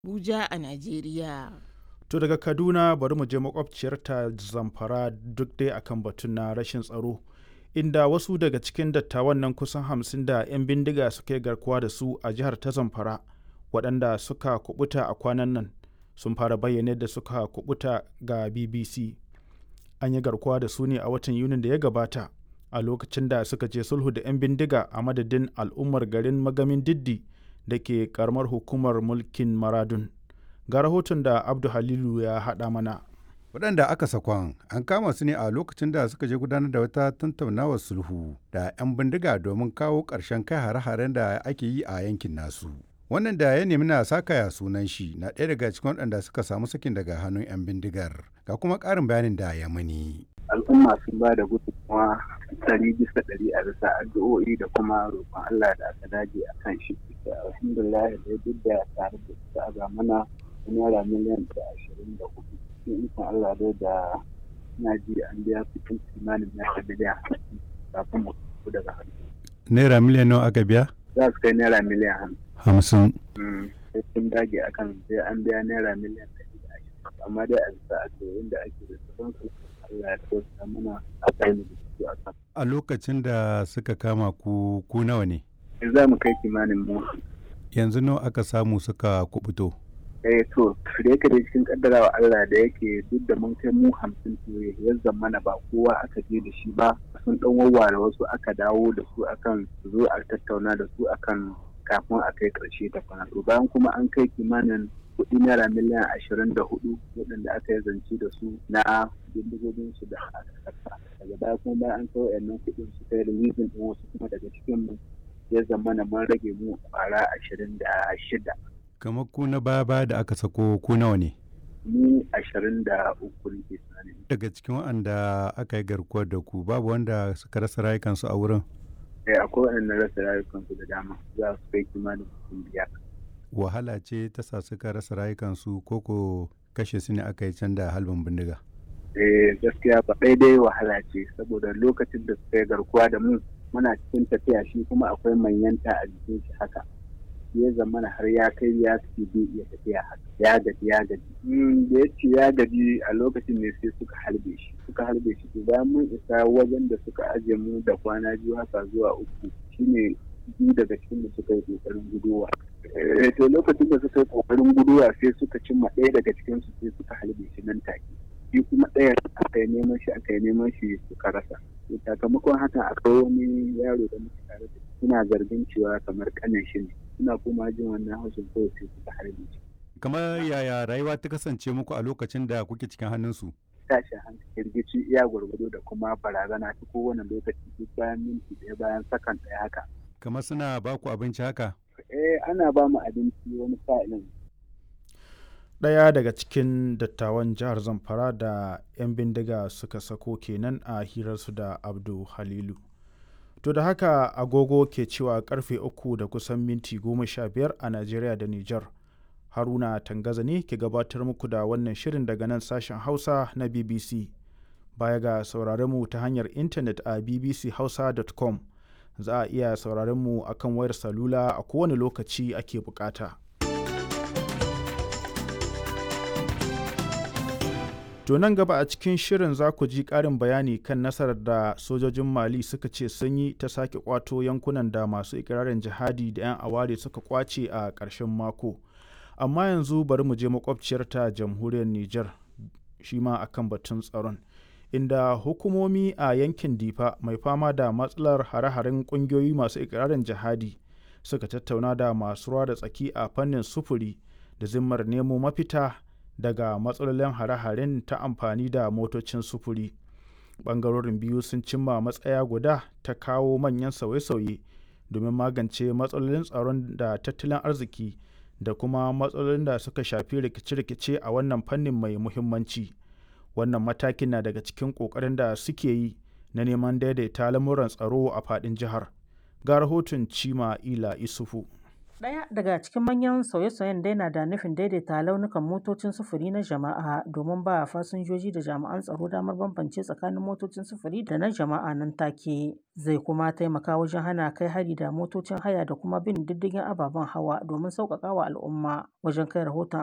Abuja a Najeriya. To daga Kaduna bari mu je makwabciyarta Zamfara duk dai akan batun na rashin tsaro. Inda wasu daga cikin dattawan nan kusan 50 da 'yan bindiga suka yi garkuwa da su a jihar ta Zamfara waɗanda suka kubuta a kwanan nan sun fara bayyana da suka kubuta ga BBC. An yi garkuwa da su ne a watan Yunin da ya gabata a lokacin da suka je sulhu da 'yan bindiga a madadin al'ummar garin Magamin Diddi da ke karamar hukumar mulkin Maradun. Ga rahoton da Abdu Halilu ya haɗa mana. Waɗanda aka sakon an kama su ne a lokacin da suka je gudanar da wata tattaunawar sulhu da 'yan bindiga domin kawo ƙarshen kai hare-haren da ake yi a yankin nasu. Wannan da ya nemi na sakaya sunan shi na ɗaya daga cikin waɗanda suka samu sakin daga hannun 'yan bindigar. Ga kuma ƙarin bayanin da ya mani. Al'umma sun ba da gudunmawa 100% a bisa addu'o'i da kuma roƙon Allah da aka dage a kan shi. Alhamdulillah da duk da tare da suka ga mana naira miliyan 24. Cikin ikon Allah dai da na ji an biya cikin kimanin naira miliyan kafin mu tafi daga hannu. Naira miliyan nawa aka biya? Za su kai naira miliyan 50. Sai sun dage akan sai an biya naira miliyan 120. Amma dai a bisa addu'o'in da ake da su Allah ya tausaya mana a kai mu da su a kan. A lokacin da suka kama ku nawa ne? Za mu kai kimanin mu. Yanzu nawa aka samu suka kubuto? To da yake da cikin kaddarawa Allah da yake duk da mun kai mu 50 ya zamana ba kowa aka je da shi ba, sun dan wawware wasu aka dawo da su akan zo a tattauna da su akan kafin a kai karshe ta kwana. To bayan kuma an kai kimanin kuɗi naira miliyan 24 waɗanda aka yi zance da su na bindigogin su da aka saka. Daga baya kuma bayan an kai wayannan kuɗin su kai releasing din wasu kuma daga cikin mu ya zamana mun rage mu kwara 26. Kamar ku na baya da aka sako ku nawa ne? Mu 23 ne ke tsanani. Daga cikin waɗanda aka yi garkuwar da ku babu wanda suka rasa rayukansu a wurin? Akwai waɗanda rasa rayukansu da dama za su kai kimanin mutum 5. Wahala ce ta sa suka rasa rayukansu ko ko kashe su ne aka yi can da halbin bindiga? Gaskiya ba daidai wahala ce saboda lokacin da suka yi garkuwa da mu muna cikin tafiya shi kuma akwai manyanta a jikin shi haka. Ya zamana har ya kai ya fi bai iya tafiya haka ya gaji da ya ce ya gaji a lokacin ne sai suka harbe shi to bayan mun isa wajen da suka aje mu da kwana 2 haka zuwa 3 shine biyu daga cikin da suka yi kokarin guduwa to lokacin da suka yi kokarin guduwa sai suka cimma ɗaya daga cikin su sai suka harbe shi nan take shi kuma ɗayan aka yi neman shi suka rasa to sakamakon haka akwai wani yaro da muke tare da suna zargin cewa kamar kanin shi ne suna kuma jin wannan haushin kawai sai suka harbe shi. Kamar yaya rayuwa ta kasance muku a lokacin da kuke cikin hannunsu? Tashin hankali, rigici iya gwargwado da kuma barazana ta kowane lokaci duk bayan minti ɗaya bayan sakan ɗaya haka. Kamar suna ba ku abinci haka? Ana ba mu abinci wani sa'ilin. Ɗaya daga cikin dattawan jihar Zamfara da 'yan bindiga suka sako kenan a hirarsu da Abdu Halilu. To da haka agogo ke cewa karfe 3 da kusan minti 15 a Najeriya da Nijar. Haruna Tangaza ne ke gabatar muku da wannan shirin daga nan sashen Hausa na BBC. Baya ga sauraron mu ta hanyar intanet a bbchausa.com, za a iya sauraron mu akan wayar salula a kowane lokaci ake bukata. To nan gaba a cikin shirin za ku ji ƙarin bayani kan nasarar da sojojin Mali suka ce sun yi ta sake kwato yankunan da masu ikirarin jihadi da 'yan aware suka kwace a ƙarshen mako. Amma yanzu bari mu je makwabciyarta jamhuriyar Nijar shi ma akan batun tsaron. Inda hukumomi a yankin Difa mai fama da matsalar hare-haren ƙungiyoyi masu ikirarin jihadi suka tattauna da masu ruwa da tsaki a fannin sufuri da zimmar nemo mafita daga matsalolin hare-haren ta amfani da motocin sufuri. Ɓangarorin biyu sun cimma matsaya guda ta kawo manyan sauye-sauye domin magance matsalolin tsaron da tattalin arziki da kuma matsalolin da suka shafi rikice-rikice a wannan fannin mai muhimmanci. Wannan matakin na daga cikin ƙoƙarin da suke yi na neman daidaita lamuran tsaro a faɗin jihar. Ga rahoton Cima Ila Isufu. Ɗaya daga cikin manyan sauye-sauyen dai na da nufin daidaita launukan motocin sufuri na jama'a domin ba fasinjoji da jami'an tsaro damar bambance tsakanin motocin sufuri da na jama'a nan take. Zai kuma taimaka wajen hana kai hari da motocin haya da kuma bin diddigin ababen hawa domin sauƙaƙa wa al'umma wajen kai rahoton